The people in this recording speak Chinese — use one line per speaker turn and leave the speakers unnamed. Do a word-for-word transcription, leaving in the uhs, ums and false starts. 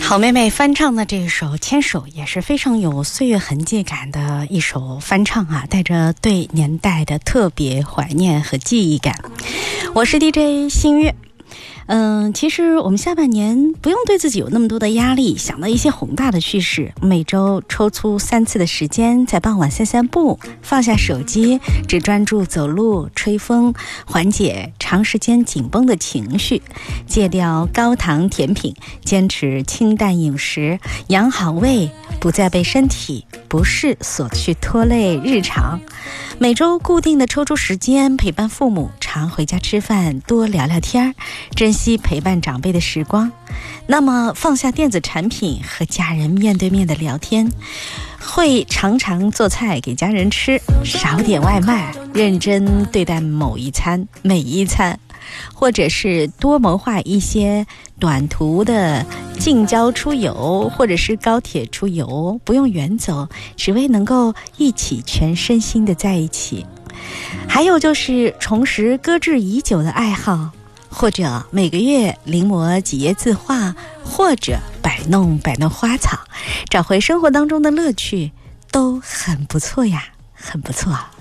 好妹妹翻唱的这首《牵手》也是非常有岁月痕迹感的一首翻唱啊，带着对年代的特别怀念和记忆感。我是 D J 新月。嗯，其实我们下半年不用对自己有那么多的压力，想到一些宏大的叙事，每周抽出三次的时间，在傍晚散散步，放下手机，只专注走路、吹风，缓解长时间紧绷的情绪，戒掉高糖甜品，坚持清淡饮食，养好胃，不再被身体不适所去拖累日常。每周固定的抽出时间陪伴父母，常回家吃饭，多聊聊天，珍惜陪伴长辈的时光。那么放下电子产品，和家人面对面的聊天，会常常做菜给家人吃，少点外卖，认真对待某一餐每一餐，或者是多谋划一些短途的近郊出游，或者是高铁出游，不用远走，只为能够一起全身心的在一起。还有就是重拾搁置已久的爱好，或者每个月临摹几页字画，或者摆弄摆弄花草，找回生活当中的乐趣，都很不错呀，很不错。